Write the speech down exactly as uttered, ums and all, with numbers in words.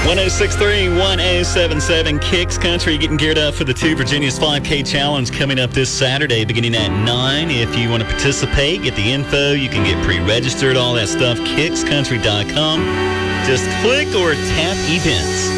one oh six three, one oh seven seven, Kicks Country, getting geared up for the Two Virginias five K Challenge coming up this Saturday beginning at nine. If you want to participate, get the info. You can get pre-registered, all that stuff, kicks country dot com. Just click or tap events.